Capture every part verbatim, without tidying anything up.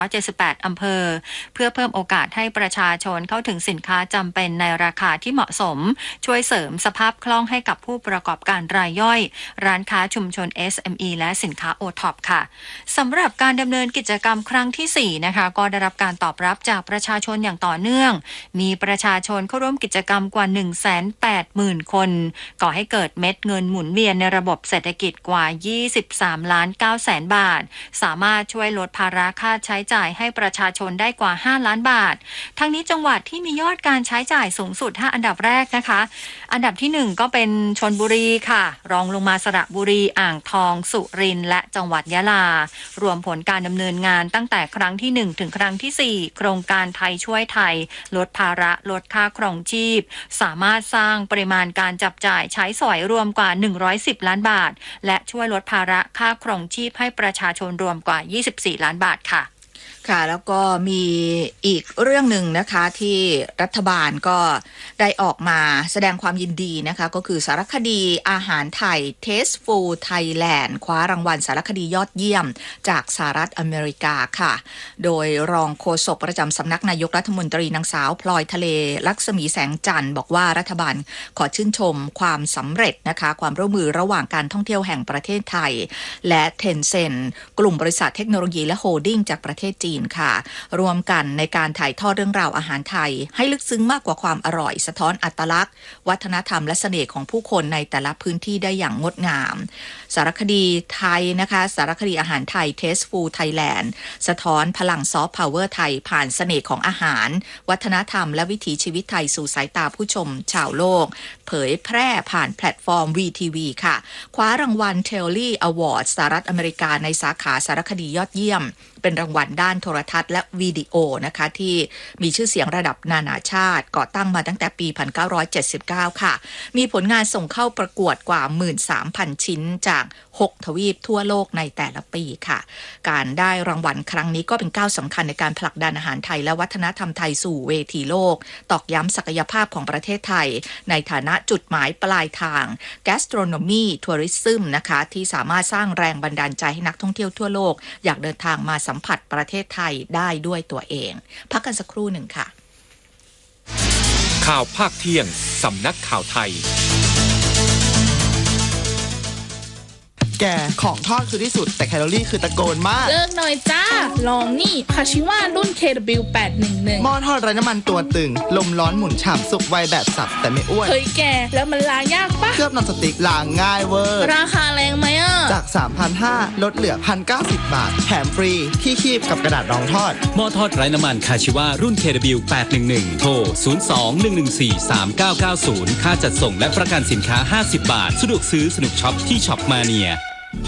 เจ็ดสิบแปดอำเภอเพื่อเพิ่มโอกาสให้ประชาชนเข้าถึงสินค้าจำเป็นในราคาที่เหมาะสมช่วยเสริมสภาพคล่องให้กับผู้ประกอบการรายย่อยร้านค้าชุมชน เอส เอ็ม อี และสินค้า โอ ท็อป ค่ะสำหรับการดำเนินกิจกรรมครั้งที่สี่นะคะก็ได้รับการตอบรับจากประชาชนอย่างต่อเนื่องมีประชาชนเข้าร่วมกิจกรรมกว่า หนึ่งแสนแปดหมื่น คนก่อให้เกิดเม็ดเงินหมุนเวียนในระบบเศรษฐกิจกว่ายี่สิบสามล้านเก้าแสนบาทสามารถช่วยลดภาระค่าใช้จ่ายให้ประชาชนได้กว่าห้าล้านบาททั้งนี้จังหวัดที่มียอดการใช้จ่ายสูงสุดห้าอันดับแรกนะคะอันดับที่หนึ่งก็เป็นชลบุรีค่ะรองลงมาสระบุรีอ่างทองสุรินทร์และจังหวัดยะลารวมผลการดำเนินงานตั้งแต่ครั้งที่หนึ่งถึงครั้งที่สี่โครงการไทยช่วยไทยลดภาระลดค่าครองชีพสามารถสร้างปริมาณการจับจ่ายใช้สอยรวมกว่าหนึ่งร้อยสิบล้านบาทและช่วยลดภาระค่าครองชีพให้ประชาชนรวมกว่ายี่สิบสี่ล้านบาทค่ะค่ะแล้วก็มีอีกเรื่องหนึ่งนะคะที่รัฐบาลก็ได้ออกมาแสดงความยินดีนะคะก็คือสารคดีอาหารไทย Tasteful Thailand คว้ารางวัลสารคดียอดเยี่ยมจากสหรัฐอเมริกาค่ะโดยรองโฆษกประจำสำนักนายกรัฐมนตรีนางสาวพลอยทะเลลักษมีแสงจันทร์บอกว่ารัฐบาลขอชื่นชมความสำเร็จนะคะความร่วมมือระหว่างการท่องเที่ยวแห่งประเทศไทยและ Tencent กลุ่มบริษัทเทคโนโลยีและโฮลดิ้งจากประเทศจีนค่ะรวมกันในการถ่ายทอดเรื่องราวอาหารไทยให้ลึกซึ้งมากกว่าความอร่อยสะท้อนอัตลักษณ์วัฒนธรรมและเสน่ห์ของผู้คนในแต่ละพื้นที่ได้อย่างงดงามสารคดีไทยนะคะสารคดีอาหารไทย Tasteful Thailand สะท้อนพลังซอฟต์พาวเวอร์ไทยผ่านเสน่ห์ของอาหารวัฒนธรรมและวิถีชีวิตไทยสู่สายตาผู้ชมชาวโลกเผยแพร่ผ่านแพลตฟอร์ม วี ที วี ค่ะคว้ารางวัล Telly Award สหรัฐอเมริกาในสาขาสารคดียอดเยี่ยมเป็นรางวัลด้านโทรทัศน์และวิดีโอนะคะที่มีชื่อเสียงระดับนานาชาติก่อตั้งมาตั้งแต่ปีหนึ่งพันเก้าร้อยเจ็ดสิบเก้าค่ะมีผลงานส่งเข้าประกวดกว่า หนึ่งหมื่นสามพัน ชิ้นจากหกทวีปทั่วโลกในแต่ละปีค่ะการได้รางวัลครั้งนี้ก็เป็นก้าวสำคัญในการผลักดันอาหารไทยและวัฒนธรรมไทยสู่เวทีโลกตอกย้ำศักยภาพของประเทศไทยในฐานะจุดหมายปลายทาง gastronomy tourism นะคะที่สามารถสร้างแรงบันดาลใจให้นักท่องเที่ยวทั่วโลกอยากเดินทางมาสัมผัสประเทศไทยได้ด้วยตัวเองพักกันสักครู่หนึ่งค่ะข่าวภาคเที่ยงสำนักข่าวไทยแกของทอดคือที่สุดแต่แคลอรี่คือตะโกนมากเลิกหน่อยจ้าลองนี่คาชิวะรุ่น เค ดับเบิลยู แปดหนึ่งหนึ่งหม้อทอดไร้น้ำมันตัวตึงลมร้อนหมุนฉ่ำสุกไวแบบสับแต่ไม่อ้วนเฮ้ยแกแล้วมันล้างยากปะเคลือบนอนสติ๊กล้างง่ายเวอร์ราคาแรงไหมอ่ะจาก สามพันห้าร้อย ลดเหลือ หนึ่งพันเก้าสิบ บาทแถมฟรีที่คีบกับกระดาษรองทอดหม้อทอดไร้น้ำมันคาชิวะรุ่น เค ดับเบิลยู แปดหนึ่งหนึ่ง โทรศูนย์ สอง หนึ่ง หนึ่ง สี่ สาม เก้า เก้า ศูนย์ค่าจัดส่งและประกันสินค้าห้าสิบบาทสะดวกซื้อสนุกช็อปที่ช็อปมาเนีย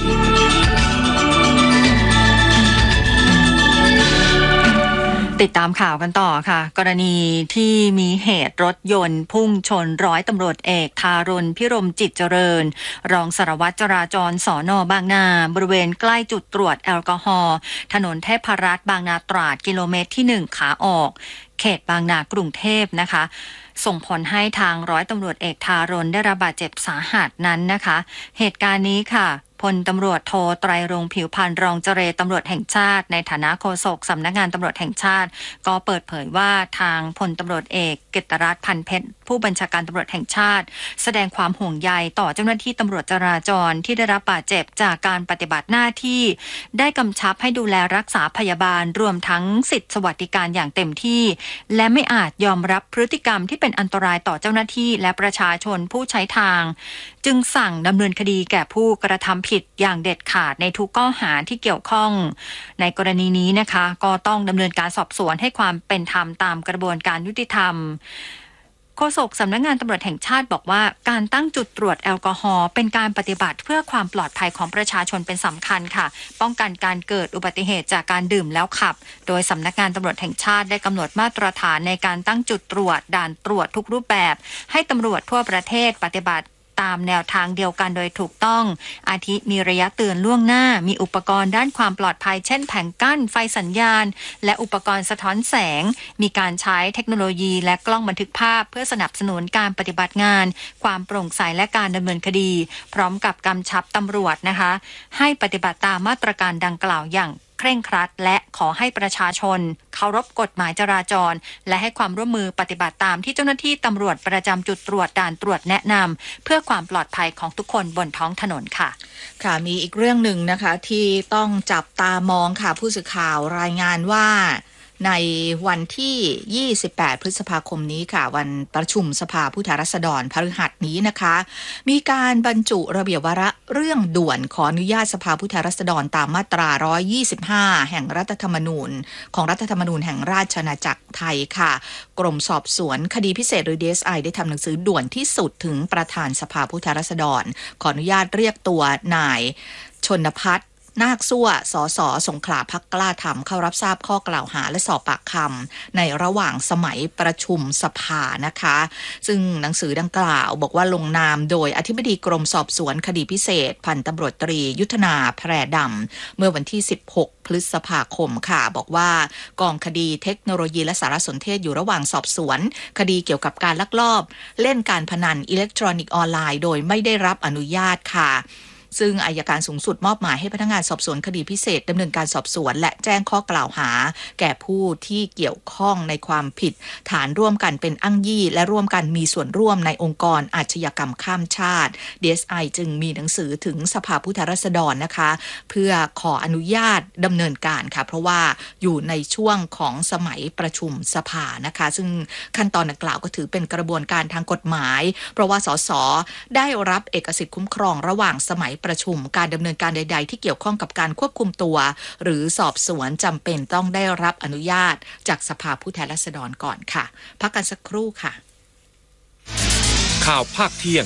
ติดตามข่าวกันต่อค่ะกรณีที่มีเหตุรถยนต์พุ่งชนร้อยตำรวจเอกทารุณพิรมจิตเจริญรองสารวัตรจราจรสน.บางนาบริเวณใกล้จุดตรวจแอลกอฮอล์ถนนเทพรัตน์บางนาตราดกิโลเมตรที่หนึ่งขาออกเขตบางนากรุงเทพนะคะส่งผลให้ทางร้อยตำรวจเอกทารุณได้รับบาดเจ็บสาหัสนั้นนะคะเหตุการณ์นี้ค่ะพลตำรวจโทไตรรงค์ผิวพรรณรองเจรตำรวจแห่งชาติในฐานะโฆษกสำนักงานตำรวจแห่งชาติก็เปิดเผยว่าทางพลตำรวจเอกกฤตรัตน์พันเพชรผู้บัญชาการตำรวจแห่งชาติแสดงความห่วงใยต่อเจ้าหน้าที่ตำรวจจราจรที่ได้รับบาดเจ็บจากการปฏิบัติหน้าที่ได้กำชับให้ดูแลรักษาพยาบาลรวมทั้งสิทธิสวัสดิการอย่างเต็มที่และไม่อาจยอมรับพฤติกรรมที่เป็นอันตรายต่อเจ้าหน้าที่และประชาชนผู้ใช้ทางจึงสั่งดำเนินคดีแก่ผู้กระทำผิดอย่างเด็ดขาดในทุกข้อหาที่เกี่ยวข้องในกรณีนี้นะคะก็ต้องดำเนินการสอบสวนให้ความเป็นธรรมตามกระบวนการยุติธรรมโฆษกสำนักงานตำรวจแห่งชาติบอกว่าการตั้งจุดตรวจแอลกอฮอล์เป็นการปฏิบัติเพื่อความปลอดภัยของประชาชนเป็นสำคัญค่ะป้องกันการเกิดอุบัติเหตุจากการดื่มแล้วขับโดยสำนักงานตำรวจแห่งชาติได้กำหนดมาตรฐานในการตั้งจุดตรวจด่านตรวจทุกรูปแบบให้ตำรวจทั่วประเทศปฏิบัติตามแนวทางเดียวกันโดยถูกต้องอาทิมีระยะเตือนล่วงหน้ามีอุปกรณ์ด้านความปลอดภัยเช่นแผงกั้นไฟสัญญาณและอุปกรณ์สะท้อนแสงมีการใช้เทคโนโลยีและกล้องบันทึกภาพเพื่อสนับสนุนการปฏิบัติงานความโปร่งใสและการดำเนินคดีพร้อมกับกำชับตำรวจนะคะให้ปฏิบัติตามมาตรการดังกล่าวอย่างเคร่งครัดและขอให้ประชาชนเคารพกฎหมายจราจรและให้ความร่วมมือปฏิบัติตามที่เจ้าหน้าที่ตำรวจประจำจุดตรวจด่านตรวจแนะนำเพื่อความปลอดภัยของทุกคนบนท้องถนนค่ะค่ะมีอีกเรื่องหนึ่งนะคะที่ต้องจับตามองค่ะผู้สื่อข่าวรายงานว่าในวันที่ยี่สิบแปดพฤษภาคมนี้ค่ะวันประชุมสภาผู้แทนราษฎรพฤหัสนี้นะคะมีการบรรจุระเบียบวาระเรื่องด่วนขออนุญาตสภาผู้แทนราษฎรตามมาตราหนึ่งร้อยยี่สิบห้าแห่งรัฐธรรมนูญของรัฐธรรมนูญแห่งราชอาณาจักรไทยค่ะกรมสอบสวนคดีพิเศษหรือ ดี เอส ไอ ได้ทำหนังสือด่วนที่สุดถึงประธานสภาผู้แทนราษฎรขออนุญาตเรียกตัวนายชนภัทรนาคซั่วสสสงขลาพรรคกล้าธรรมเข้ารับทราบข้อกล่าวหาและสอบปากคำในระหว่างสมัยประชุมสภานะคะซึ่งหนังสือดังกล่าวบอกว่าลงนามโดยอธิบดีกรมสอบสวนคดีพิเศษพันตำรวจตรียุทธนาแพรดำเมื่อวันที่สิบหกพฤษภาคมค่ะบอกว่ากองคดีเทคโนโลยีและสารสนเทศอยู่ระหว่างสอบสวนคดีเกี่ยวกับการลักลอบเล่นการพนันอิเล็กทรอนิกส์ออนไลน์โดยไม่ได้รับอนุญาตค่ะซึ่งอัยการสูงสุดมอบหมายให้พนักงานสอบสวนคดีพิเศษดำเนินการสอบสวนและแจ้งข้อกล่าวหาแก่ผู้ที่เกี่ยวข้องในความผิดฐานร่วมกันเป็นอ้างยี่และร่วมกันมีส่วนร่วมในองค์กรอาชญากรรมข้ามชาติ ดี เอส ไอ จึงมีหนังสือถึงสภาผู้แทนราษฎรนะคะเพื่อขออนุญาตดำเนินการค่ะเพราะว่าอยู่ในช่วงของสมัยประชุมสภานะคะซึ่งขั้นตอนดังกล่าวก็ถือเป็นกระบวนการทางกฎหมายเพราะว่าสสได้รับเอกสิทธิ์คุ้มครองระหว่างสมัยประชุมการดำเนินการใดๆที่เกี่ยวข้องกับการควบคุมตัวหรือสอบสวนจำเป็นต้องได้รับอนุญาตจากสภาผู้แทนราษฎรก่อนค่ะพักกันสักครู่ค่ะข่าวภาคเที่ยง